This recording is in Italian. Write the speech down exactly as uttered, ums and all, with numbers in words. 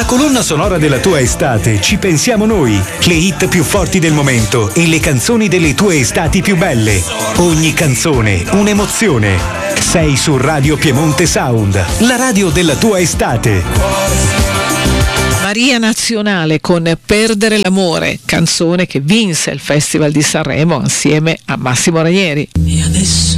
Alla colonna sonora della tua estate ci pensiamo noi, le hit più forti del momento e le canzoni delle tue estati più belle. Ogni canzone, un'emozione. Sei su Radio Piemonte Sound, la radio della tua estate. Maria Nazionale con Perdere l'amore, canzone che vinse il Festival di Sanremo assieme a Massimo Ranieri. E adesso